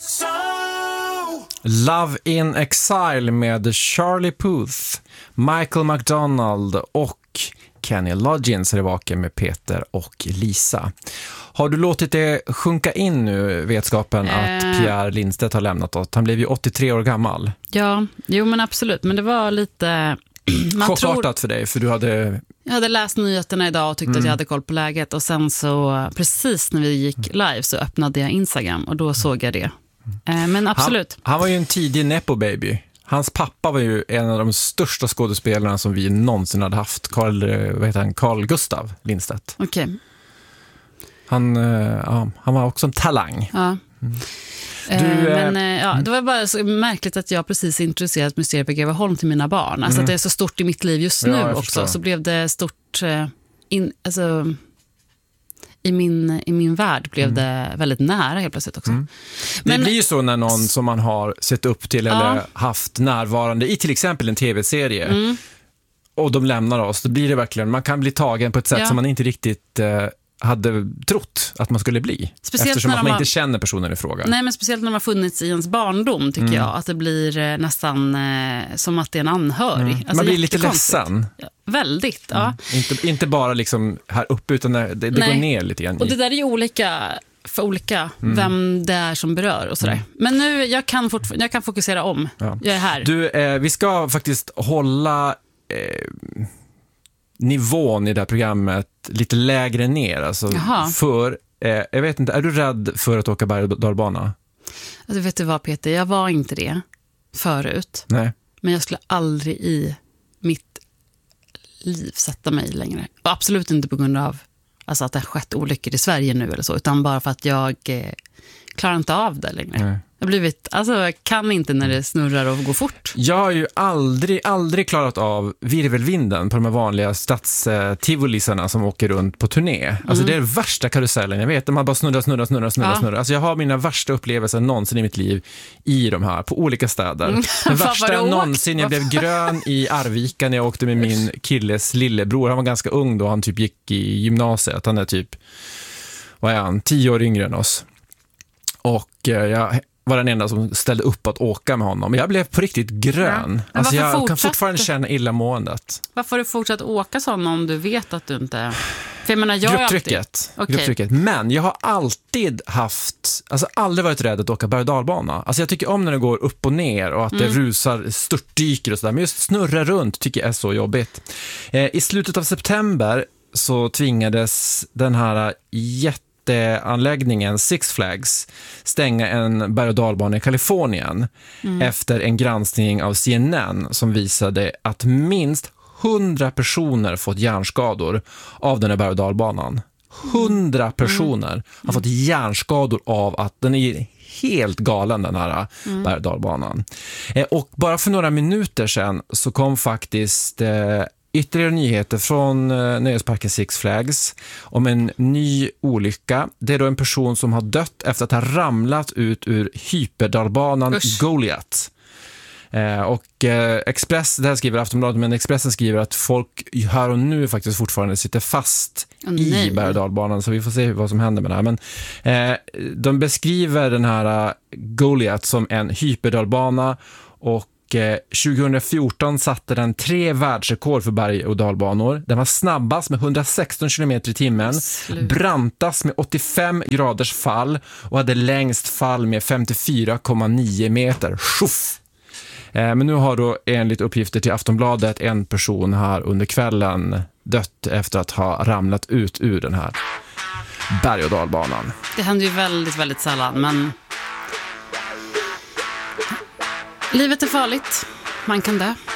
Love in Exile med Charlie Puth, Michael McDonald och Kenny Loggins är tillbaka med Peter och Lisa. Har du låtit det sjunka in nu, vetskapen att Pierre Lindstedt har lämnat oss? Han blev ju 83 år gammal. Ja, jo men absolut. Men det var lite... chockartat för dig, för du hade... Jag hade läst nyheterna idag och tyckte att jag hade koll på läget. Och sen så, precis när vi gick live så öppnade jag Instagram och då såg jag det. Men absolut. Han var ju en tidig nepo-baby. Hans pappa var ju en av de största skådespelarna som vi någonsin hade haft. Carl Gustav Lindstedt. Okej. Han var också en talang. Ja. Det var bara så märkligt att jag precis introducerat Mysteriet på Greveholm till mina barn. Alltså att det är så stort i mitt liv just nu också. Så blev det stort i min värld blev det väldigt nära helt plötsligt också. Det blir ju så när någon som man har sett upp till eller haft närvarande i till exempel en tv-serie och de lämnar oss, då blir det verkligen, man kan bli tagen på ett sätt som man inte riktigt hade trott att man skulle bli. Speciellt eftersom att man inte känner personen i fråga. Nej, men speciellt när man har funnits i ens barndom tycker jag. Att det blir nästan som att det är en anhörig. Alltså, man blir lite ledsen. Ja, väldigt, ja. Inte bara liksom här uppe utan det går ner lite igen. Och det där är ju olika för olika vem det är som berör och sådär. Men nu, jag kan fokusera om. Ja. Jag är här. Du, vi ska faktiskt hålla... nivån i det här programmet lite lägre ner. Alltså för, jag vet inte, är du rädd för att åka berg- och dalbana? Alltså, vet du vad Peter, jag var inte det förut. Nej. Men jag skulle aldrig i mitt liv sätta mig längre. Och absolut inte på grund av alltså, att det har skett olyckor i Sverige nu eller så, utan bara för att jag klarar inte av det längre. Nej. Jag kan inte när det snurrar och går fort. Jag har ju aldrig klarat av virvelvinden på de här vanliga stadstivolisarna som åker runt på turné. Alltså det är värsta karusellen, jag vet. Man bara snurrar. Alltså jag har mina värsta upplevelser någonsin i mitt liv i de här, på olika städer. Den värsta någonsin, jag blev grön i Arvika när jag åkte med min killes lillebror. Han var ganska ung då, han typ gick i gymnasiet. Han är typ, 10 år yngre än oss. Och jag var den enda som ställde upp att åka med honom. Jag blev på riktigt grön. Ja. Alltså jag kan fortfarande känna illamåendet. Varför har du fortsatt åka sån om du vet att du inte... För jag menar, grupptrycket. Men jag har aldrig varit rädd att åka berg- och dalbana. Alltså jag tycker om när det går upp och ner och att det rusar, störtdyker och sådär. Men just snurra runt tycker jag är så jobbigt. I slutet av september så tvingades den här anläggningen Six Flags stänga en berg- och dalbana i Kalifornien efter en granskning av CNN som visade att minst 100 personer fått hjärnskador av den här berg- och dalbanan. 100 personer har fått hjärnskador av att den är helt galen, den här berg- och dalbanan. Och bara för några minuter sedan så kom faktiskt ytterligare nyheter från nöjesparken Six Flags om en ny olycka. Det är då en person som har dött efter att ha ramlat ut ur hyperdalbanan Goliath. Och Express, det här skriver Aftonbladet, men Expressen skriver att folk här och nu faktiskt fortfarande sitter fast i berg- och dalbanan, så vi får se vad som händer med det här. Men de beskriver den här Goliath som en hyperdalbana och 2014 satte den 3 världsrekord för berg- och dalbanor. Den var snabbast med 116 km i timmen, brantast med 85 graders fall och hade längst fall med 54,9 meter. Schuff! Men nu har då enligt uppgifter till Aftonbladet en person här under kvällen dött efter att ha ramlat ut ur den här berg- och dalbanan. Det händer ju väldigt, väldigt sällan, men livet är farligt. Man kan dö.